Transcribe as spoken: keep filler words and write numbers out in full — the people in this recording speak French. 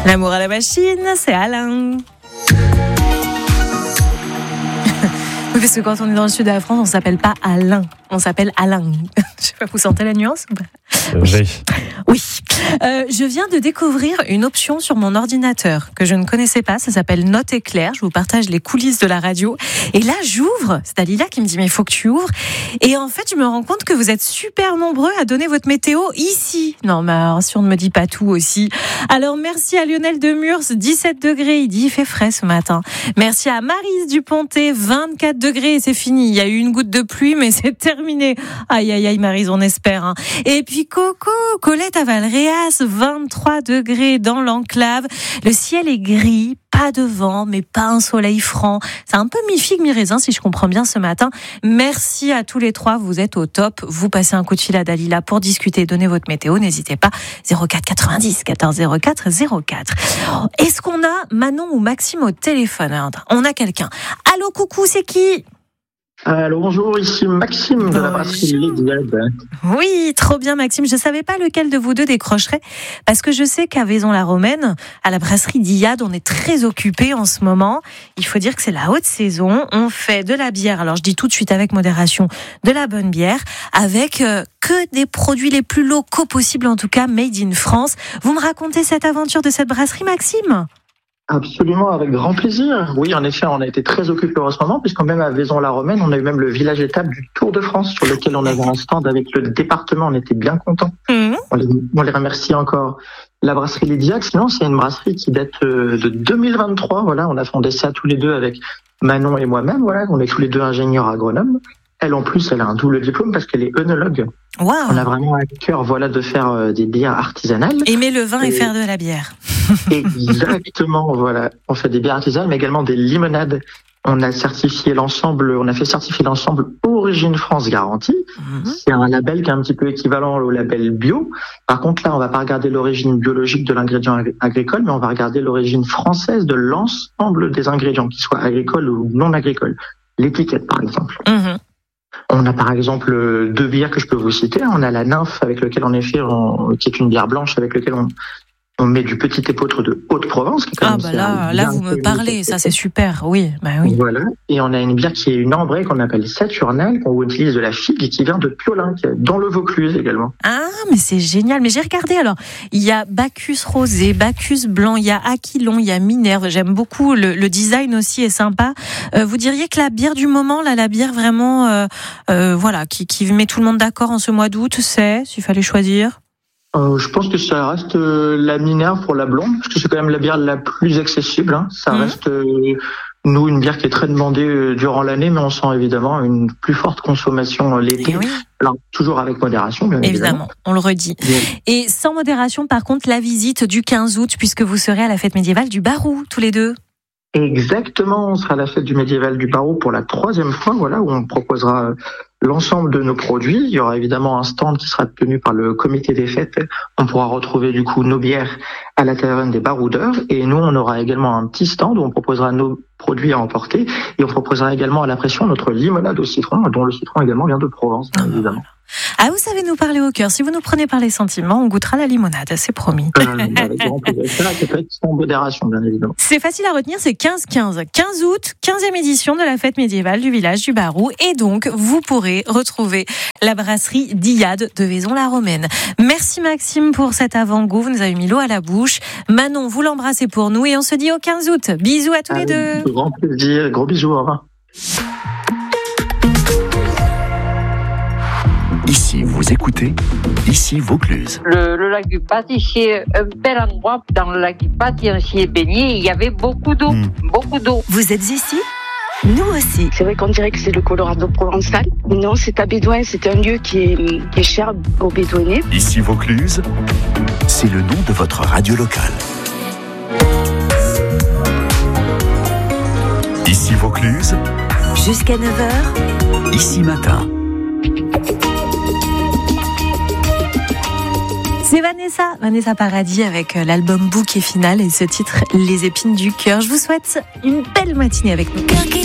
L'amour à la machine, c'est Alain. Parce que quand on est dans le sud de la France, on ne s'appelle pas Alain, on s'appelle Alain. Je sais pas, vous sentez la nuance ou pas ? Oui. Oui. Euh, je viens de découvrir une option sur mon ordinateur que je ne connaissais pas. Ça s'appelle Note Éclair. Je vous partage les coulisses de la radio. Et là, j'ouvre. C'est Dalila qui me dit, mais il faut que tu ouvres. Et en fait, je me rends compte que vous êtes super nombreux à donner votre météo ici. Non, mais alors, si on ne me dit pas tout aussi. Alors, merci à Lionel Demurs, dix-sept degrés. Il dit, il fait frais ce matin. Merci à Maryse Dupontet, vingt-quatre degrés. Et c'est fini. Il y a eu une goutte de pluie, mais c'est terminé. Aïe, aïe, aïe, Maryse, on espère. Hein. Et puis, Coco, Colette à Valréas, vingt-trois degrés dans l'enclave. Le ciel est gris, pas de vent, mais pas un soleil franc. C'est un peu mi-figue, mi-raisin, si je comprends bien ce matin. Merci à tous les trois, vous êtes au top. Vous passez un coup de fil à Dalila pour discuter, donner votre météo. N'hésitez pas, zéro quatre quatre-vingt-dix quatorze zéro quatre zéro quatre. Est-ce qu'on a Manon ou Maxime au téléphone ? On a quelqu'un. Allô, coucou, c'est qui ? Alors bonjour, ici Maxime de la brasserie Les Diades. Oui, trop bien Maxime. Je ne savais pas lequel de vous deux décrocherait parce que je sais qu'à Vaison-la-Romaine, à la brasserie Diade, on est très occupé en ce moment. Il faut dire que c'est la haute saison. On fait de la bière, alors je dis tout de suite avec modération, de la bonne bière avec euh, que des produits les plus locaux possibles, en tout cas made in France. Vous me racontez cette aventure de cette brasserie, Maxime ? Absolument, avec grand plaisir. Oui, en effet, on a été très occupés en ce moment, puisqu'en même à Vaison-la-Romaine, on a eu même le village étape du Tour de France, sur lequel on avait un stand avec le département. On était bien contents. Mmh. On, les, on les remercie encore. La brasserie Les Diades, sinon, c'est une brasserie qui date de deux mille vingt-trois. Voilà, on a fondé ça tous les deux avec Manon et moi-même. Voilà, on est tous les deux ingénieurs agronomes. Elle, en plus, elle a un double diplôme parce qu'elle est œnologue. Wow. On a vraiment à cœur, voilà, de faire euh, des bières artisanales. Aimer le vin et, et faire de la bière. Exactement, voilà. On fait des bières artisanales, mais également des limonades. On a certifié l'ensemble, on a fait certifier l'ensemble Origine France Garantie. Mm-hmm. C'est un label qui est un petit peu équivalent au label bio. Par contre, là, on va pas regarder l'origine biologique de l'ingrédient agricole, mais on va regarder l'origine française de l'ensemble des ingrédients, qu'ils soient agricoles ou non agricoles. L'étiquette, par exemple. Mm-hmm. On a par exemple deux bières que je peux vous citer. On a la Nymphe avec laquelle en effet, on, qui est une bière blanche avec laquelle on, on met du petit épeautre de Haute-Provence. Qui est ah bah là, là vous me parlez, ça c'est super, oui, bah oui. Voilà. Et on a une bière qui est une ambrée qu'on appelle Saturnale, qu'on utilise de la figue et qui vient de Piolin, qui est dans le Vaucluse également. Ah mais c'est génial. Mais j'ai regardé alors, il y a Bacchus rosé, Bacchus blanc, il y a Aquilon, il y a Minerve. J'aime beaucoup le, le design aussi est sympa. Euh, vous diriez que la bière du moment, là, la bière vraiment, euh, euh, voilà, qui, qui met tout le monde d'accord en ce mois d'août, c'est, s'il fallait choisir. Euh, je pense que ça reste euh, la Minerve pour la blonde, parce que c'est quand même la bière la plus accessible. Hein. Ça mmh. reste, euh, nous, une bière qui est très demandée euh, durant l'année, mais on sent évidemment une plus forte consommation euh, l'été. Oui. Alors, toujours avec modération, bien évidemment. Évidemment, on le redit. Oui. Et sans modération, par contre, la visite du quinze août, puisque vous serez à la fête médiévale du Barou, tous les deux. Exactement, on sera à la fête du médiéval du Barou pour la troisième fois, voilà, où on proposera l'ensemble de nos produits. Il y aura évidemment un stand qui sera tenu par le comité des fêtes. On pourra retrouver du coup nos bières à la taverne des Baroudeurs. Et nous, on aura également un petit stand où on proposera nos produits à emporter. Et on proposera également à la pression notre limonade au citron, dont le citron également vient de Provence, bien évidemment. Ah, vous savez nous parler au cœur. Si vous nous prenez par les sentiments, on goûtera la limonade, c'est promis. Euh, avec grand plaisir. Ça, ça peut être sans modération, bien évidemment. C'est facile à retenir, c'est quinze quinze. quinze août, quinzième édition de la fête médiévale du village du Barou. Et donc, vous pourrez retrouver la brasserie Diade de Vaison-la-Romaine. Merci Maxime pour cet avant-goût. Vous nous avez mis l'eau à la bouche. Manon, vous l'embrassez pour nous et on se dit au quinze août. Bisous à tous ah, les deux. Grand plaisir. Gros bisous. Au revoir. Ici, vous écoutez, ici Vaucluse. Le, le lac du Paty, c'est un bel endroit. Dans le lac du Paty, on s'y est baigné. Il y avait beaucoup d'eau, mmh. beaucoup d'eau. Vous êtes ici ? Nous aussi. C'est vrai qu'on dirait que c'est le Colorado provençal. Non, c'est à Bédouin. C'est un lieu qui est, qui est cher aux Bédouinais. Ici Vaucluse, c'est le nom de votre radio locale. Ici Vaucluse. Jusqu'à neuf heures. Ici matin. C'est Vanessa, Vanessa Paradis avec l'album Bouquet Final et ce titre Les épines du cœur. Je vous souhaite une belle matinée avec nous.